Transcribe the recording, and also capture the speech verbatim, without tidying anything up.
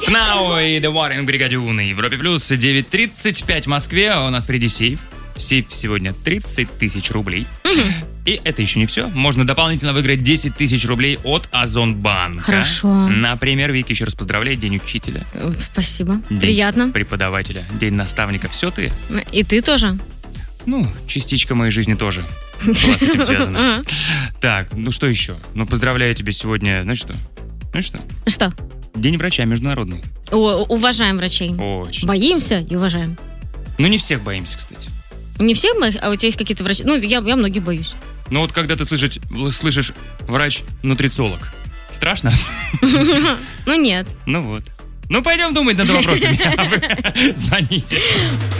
Кнау и The Warring Brigade на Европе Плюс. девять тридцать пять в Москве. У нас впереди сейф. Сейф сегодня тридцать тысяч рублей. И это еще не все. Можно дополнительно выиграть десять тысяч рублей от Озонбанка. Хорошо. Например, Вики, еще раз поздравляю. День учителя. Спасибо. День Приятно. преподавателя. День наставника. Все ты? И ты тоже. Ну, частичка моей жизни тоже была с этим связана. Так, ну что еще? Ну, поздравляю тебя сегодня. Знаешь что? Знаешь что? Что? День врача международный. О, уважаем врачей. Очень. Боимся и уважаем. Ну, не всех боимся, кстати. Не всех мы, а у тебя есть какие-то врачи? Ну, я, я многих боюсь. Ну, вот когда ты слышишь, слышишь врач-нутрициолог, страшно? Ну, нет. Ну вот. Ну, пойдем думать над вопросами. Звоните.